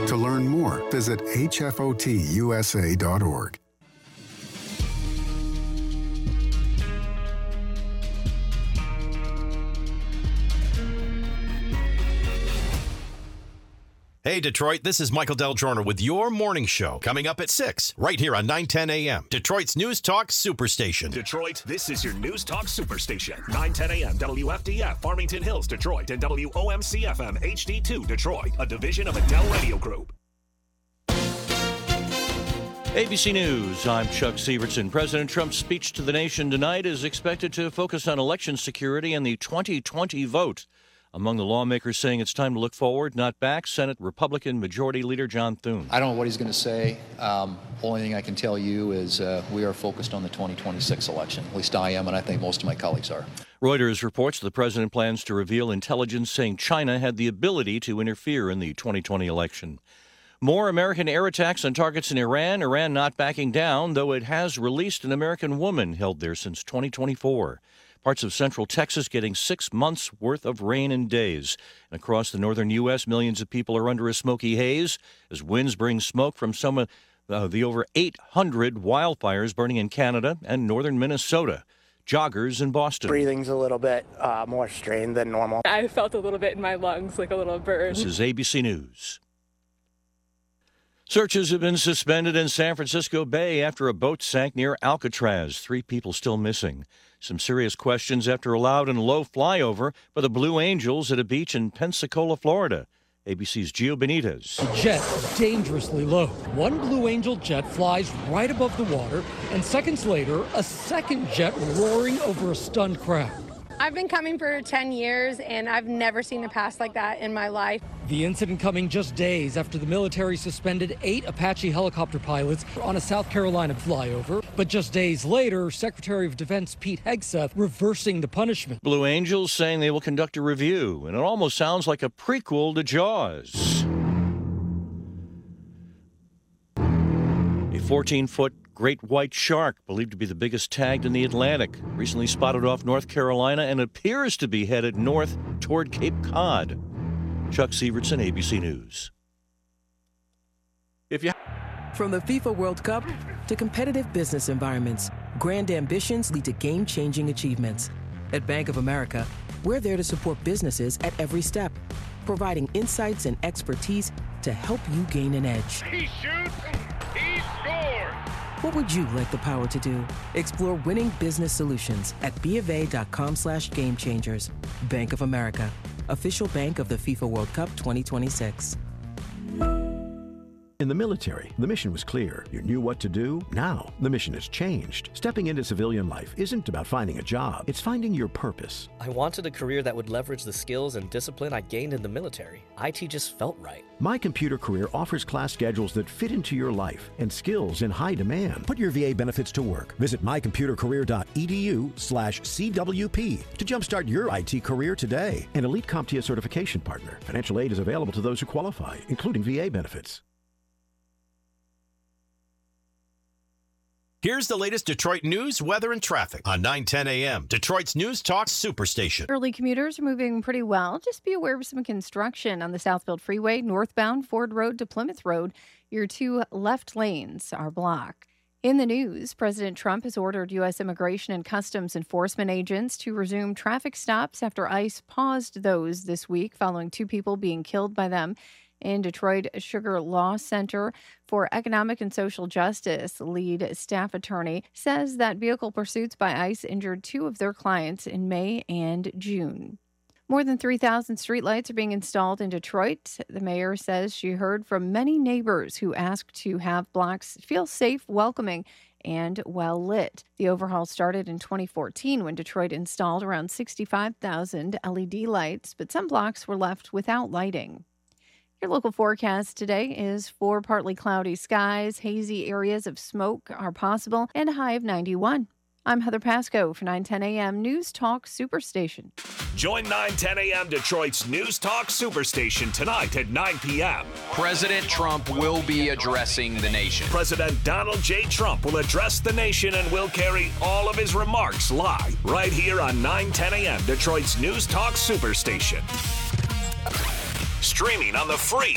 To learn more, visit hfotusa.org. Hey, Detroit, this is Michael Del Giorno with your morning show coming up at 6, right here on 910 a.m. Detroit's News Talk Superstation. Detroit, this is your News Talk Superstation. 910 a.m. WFDF, Farmington Hills, Detroit, and WOMC-FM HD2, Detroit, a division of Adele Radio Group. ABC News, I'm Chuck Sievertson. President Trump's speech to the nation tonight is expected to focus on election security and the 2020 vote. Among the lawmakers saying it's time to look forward, not back, Senate Republican Majority Leader John Thune. I don't know what he's going to say. Only thing I can tell you is we are focused on the 2026 election. At least I am, and I think most of my colleagues are. Reuters reports the president plans to reveal intelligence saying China had the ability to interfere in the 2020 election. More American air attacks on targets in Iran. Iran not backing down, though it has released an American woman held there since 2024. Parts of central Texas getting 6 months' worth of rain in days. And across the northern U.S., millions of people are under a smoky haze as winds bring smoke from some of the over 800 wildfires burning in Canada and northern Minnesota. Joggers in Boston. Breathing's a little bit more strained than normal. I felt a little bit in my lungs, like a little burn. This is ABC News. Searches have been suspended in San Francisco Bay after a boat sank near Alcatraz. 3 people still missing. Some serious questions after a loud and low flyover by the Blue Angels at a beach in Pensacola, Florida. ABC's Gio Benitez. The jet dangerously low. One Blue Angel jet flies right above the water, and seconds later, a second jet roaring over a stunned crowd. I've been coming for 10 years, and I've never seen a pass like that in my life. The incident coming just days after the military suspended 8 Apache helicopter pilots on a South Carolina flyover. But just days later, Secretary of Defense Pete Hegseth reversing the punishment. Blue Angels saying they will conduct a review, and it almost sounds like a prequel to Jaws. A 14-foot great white shark, believed to be the biggest tagged in the Atlantic, recently spotted off North Carolina and appears to be headed north toward Cape Cod. Chuck Sievertson, ABC News. From the FIFA World Cup to competitive business environments, grand ambitions lead to game-changing achievements. At Bank of America, we're there to support businesses at every step, providing insights and expertise to help you gain an edge. He shoots, he scores! What would you like the power to do? Explore winning business solutions at BofA.com/gamechangers. Bank of America, official bank of the FIFA World Cup 2026. In the military, the mission was clear. You knew what to do. Now, the mission has changed. Stepping into civilian life isn't about finding a job. It's finding your purpose. I wanted a career that would leverage the skills and discipline I gained in the military. IT just felt right. My Computer Career offers class schedules that fit into your life and skills in high demand. Put your VA benefits to work. Visit mycomputercareer.edu/CWP to jumpstart your IT career today. An elite CompTIA certification partner. Financial aid is available to those who qualify, including VA benefits. Here's the latest Detroit news, weather, and traffic on 910 a.m. Detroit's News Talk Superstation. Early commuters are moving pretty well. Just be aware of some construction on the Southfield Freeway, northbound Ford Road to Plymouth Road. Your 2 left lanes are blocked. In the news, President Trump has ordered U.S. Immigration and Customs Enforcement agents to resume traffic stops after ICE paused those this week following 2 people being killed by them. In Detroit Sugar Law Center for Economic and Social Justice, lead staff attorney says that vehicle pursuits by ICE injured 2 of their clients in May and June. More than 3,000 streetlights are being installed in Detroit. The mayor says she heard from many neighbors who asked to have blocks feel safe, welcoming, and well lit. The overhaul started in 2014 when Detroit installed around 65,000 LED lights, but some blocks were left without lighting. Your local forecast today is for partly cloudy skies. Hazy areas of smoke are possible and a high of 91. I'm Heather Pasco for 910 a.m. News Talk Superstation. Join 910 a.m. Detroit's News Talk Superstation tonight at 9 p.m. President Trump will be addressing the nation. President Donald J. Trump will address the nation and will carry all of his remarks live right here on 910 a.m. Detroit's News Talk Superstation. Streaming on the free